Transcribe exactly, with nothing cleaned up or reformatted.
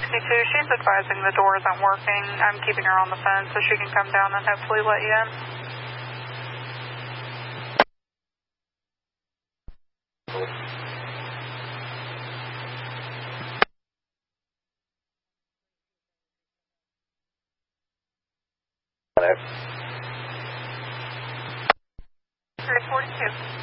sixty-two, she's advising the door isn't working. I'm keeping her on the phone so she can come down and hopefully let you in. three forty-two.